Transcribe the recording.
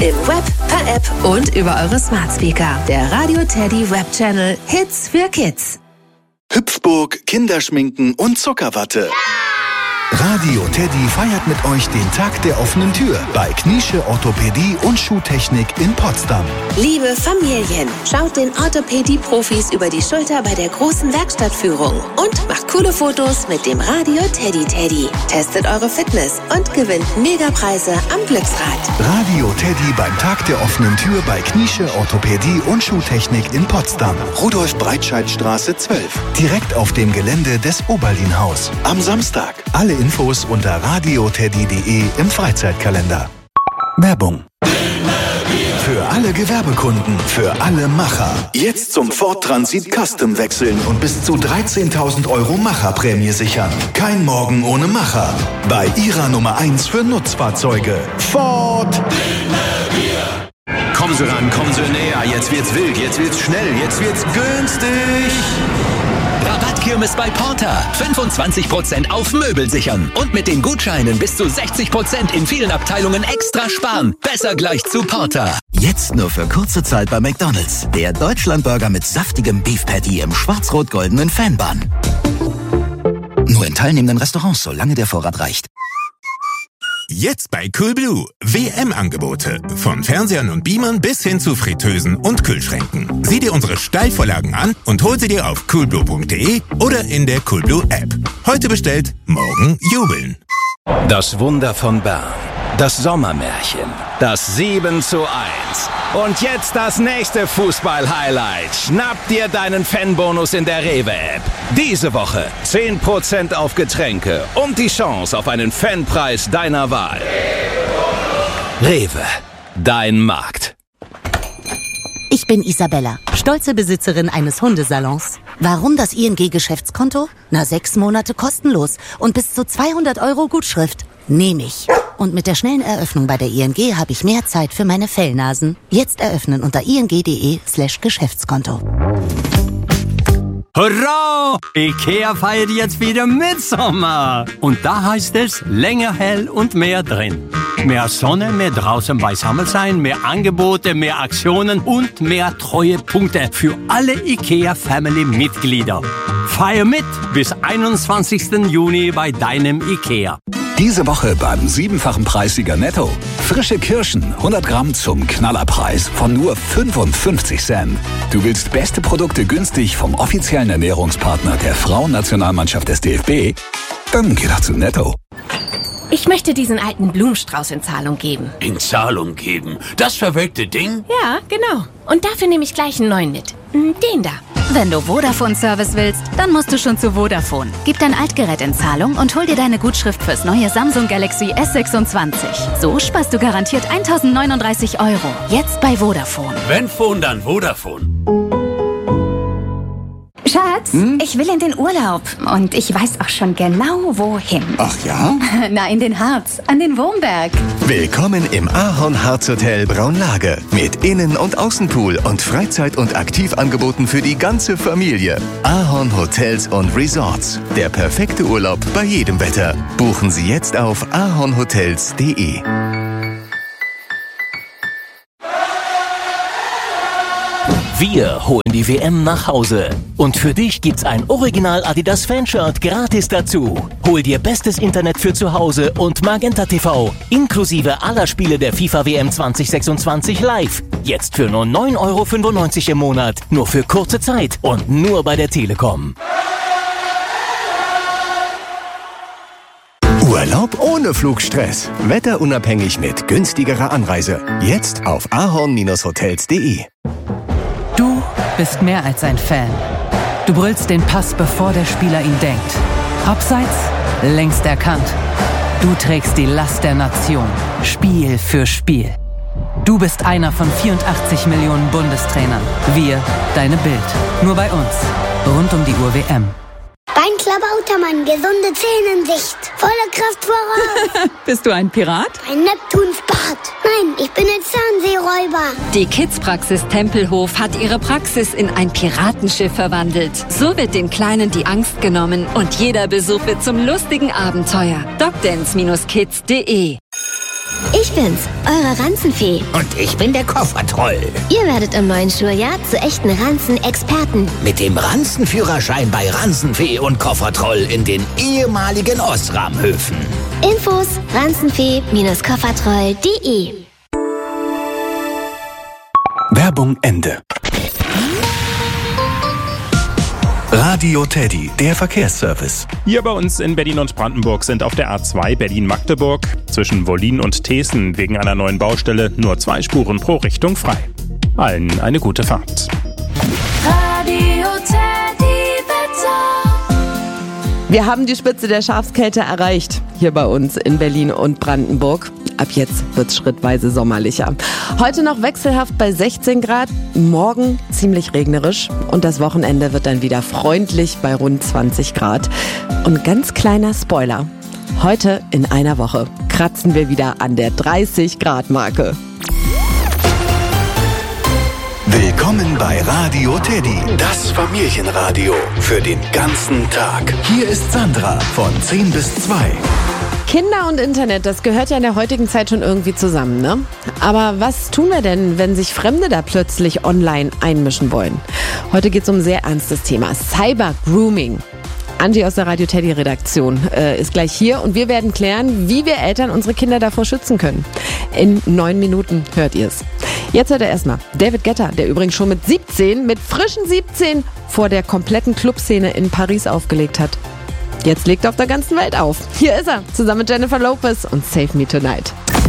Im Web, per App und über eure Smart Speaker. Der Radio Teddy Web Channel Hits für Kids. Hüpfburg, Kinderschminken und Zuckerwatte. Radio Teddy feiert mit euch den Tag der offenen Tür bei Kniesche Orthopädie und Schuhtechnik in Potsdam. Liebe Familien, schaut den Orthopädie-Profis über die Schulter bei der großen Werkstattführung und macht coole Fotos mit dem Radio Teddy. Testet eure Fitness und gewinnt Megapreise am Glücksrad. Radio Teddy beim Tag der offenen Tür bei Kniesche Orthopädie und Schuhtechnik in Potsdam. Rudolf-Breitscheid-Straße 12. Direkt auf dem Gelände des Oberlin-Haus. Am Samstag. Alle Infos unter radioteddy.de im Freizeitkalender. Werbung. Für alle Gewerbekunden, für alle Macher. Jetzt zum Ford Transit Custom wechseln und bis zu 13.000 € Macherprämie sichern. Kein Morgen ohne Macher. Bei Ihrer Nummer 1 für Nutzfahrzeuge. Ford. Kommen Sie ran, kommen Sie näher. Jetzt wird's wild, jetzt wird's schnell, jetzt wird's günstig. Rabattkirmes bei Porter. 25% auf Möbel sichern. Und mit den Gutscheinen bis zu 60% in vielen Abteilungen extra sparen. Besser gleich zu Porter. Jetzt nur für kurze Zeit bei McDonald's. Der Deutschlandburger mit saftigem Beef Patty im schwarz-rot-goldenen Fanbun. Nur in teilnehmenden Restaurants, solange der Vorrat reicht. Jetzt bei Coolblue. WM-Angebote. Von Fernsehern und Beamern bis hin zu Fritteusen und Kühlschränken. Sieh dir unsere Steilvorlagen an und hol sie dir auf coolblue.de oder in der Coolblue App. Heute bestellt, morgen jubeln. Das Wunder von Bern. Das Sommermärchen. Das 7:1. Und jetzt das nächste Fußball-Highlight. Schnapp dir deinen Fanbonus in der Rewe-App. Diese Woche 10% auf Getränke und die Chance auf einen Fanpreis deiner Wahl. Rewe, dein Markt. Ich bin Isabella, stolze Besitzerin eines Hundesalons. Warum das ING-Geschäftskonto? 6 Monate kostenlos und bis zu 200 € Gutschrift. Nehme ich. Und mit der schnellen Eröffnung bei der ING habe ich mehr Zeit für meine Fellnasen. Jetzt eröffnen unter ing.de/Geschäftskonto. Hurra! Ikea feiert jetzt wieder Mitsommer. Und da heißt es länger hell und mehr drin. Mehr Sonne, mehr draußen beisammen sein, mehr Angebote, mehr Aktionen und mehr Treuepunkte für alle Ikea-Family-Mitglieder. Feier mit bis 21. Juni bei deinem Ikea. Diese Woche beim 7-fachen Preissieger Netto. Frische Kirschen, 100 Gramm zum Knallerpreis von nur 55 Cent. Du willst beste Produkte günstig vom offiziellen Ernährungspartner der Frauennationalmannschaft des DFB? Dann geh doch zu Netto. Ich möchte diesen alten Blumenstrauß in Zahlung geben. In Zahlung geben? Das verwelkte Ding? Ja, genau. Und dafür nehme ich gleich einen neuen mit. Den da. Wenn du Vodafone-Service willst, dann musst du schon zu Vodafone. Gib dein Altgerät in Zahlung und hol dir deine Gutschrift fürs neue Samsung Galaxy S26. So sparst du garantiert 1.039 €. Jetzt bei Vodafone. Wenn Phone, dann Vodafone. Schatz, ich will in den Urlaub und ich weiß auch schon genau, wohin. Ach ja? Na, in den Harz, an den Wurmberg. Willkommen im Ahorn Harz Hotel Braunlage mit Innen- und Außenpool und Freizeit- und Aktivangeboten für die ganze Familie. Ahorn Hotels und Resorts. Der perfekte Urlaub bei jedem Wetter. Buchen Sie jetzt auf ahornhotels.de. Wir holen die WM nach Hause. Und für dich gibt's ein Original Adidas Fanshirt gratis dazu. Hol dir bestes Internet für zu Hause und Magenta TV, inklusive aller Spiele der FIFA WM 2026 live. Jetzt für nur 9,95 € im Monat. Nur für kurze Zeit und nur bei der Telekom. Urlaub ohne Flugstress. Wetterunabhängig mit günstigerer Anreise. Jetzt auf ahorn-hotels.de. Du bist mehr als ein Fan. Du brüllst den Pass, bevor der Spieler ihn denkt. Abseits, längst erkannt. Du trägst die Last der Nation, Spiel für Spiel. Du bist einer von 84 Millionen Bundestrainern. Wir, deine Bild. Nur bei uns. Rund um die Uhr WM. Bein Klabautermann, gesunde Zähne in Sicht. Volle Kraft voraus. Bist du ein Pirat? Ein Neptunsbart. Nein, ich bin ein Zahnseeräuber. Die Kids-Praxis Tempelhof hat ihre Praxis in ein Piratenschiff verwandelt. So wird den Kleinen die Angst genommen und jeder Besuch wird zum lustigen Abenteuer. Docdance-kids.de. Ich Ich bin's, eure Ranzenfee. Und ich bin der Koffertroll. Ihr werdet im neuen Schuljahr zu echten Ranzen-Experten. Mit dem Ranzenführerschein bei Ranzenfee und Koffertroll in den ehemaligen Osram-Höfen. Infos ranzenfee-koffertroll.de. Werbung Ende. Radio Teddy, der Verkehrsservice. Hier bei uns in Berlin und Brandenburg sind auf der A2 Berlin-Magdeburg zwischen Wollin und Thesen wegen einer neuen Baustelle nur 2 Spuren pro Richtung frei. Allen eine gute Fahrt. Radio Teddy Wetter. Wir haben die Spitze der Schafskälte erreicht, hier bei uns in Berlin und Brandenburg. Ab jetzt wird's schrittweise sommerlicher. Heute noch wechselhaft bei 16 Grad, morgen ziemlich regnerisch und das Wochenende wird dann wieder freundlich bei rund 20 Grad. Und ganz kleiner Spoiler, heute in einer Woche kratzen wir wieder an der 30-Grad-Marke. Willkommen bei Radio Teddy, das Familienradio für den ganzen Tag. Hier ist Sandra von 10 bis 2. Kinder und Internet, das gehört ja in der heutigen Zeit schon irgendwie zusammen, ne? Aber was tun wir denn, wenn sich Fremde da plötzlich online einmischen wollen? Heute geht es um ein sehr ernstes Thema, Cyber-Grooming. Angie aus der Radio Teddy Redaktion ist gleich hier und wir werden klären, wie wir Eltern unsere Kinder davor schützen können. In 9 Minuten hört ihr es. Jetzt hört er erstmal David Guetta, der übrigens schon mit frischen 17, vor der kompletten Clubszene in Paris aufgelegt hat. Jetzt legt er auf der ganzen Welt auf. Hier ist er, zusammen mit Jennifer Lopez und Save Me Tonight.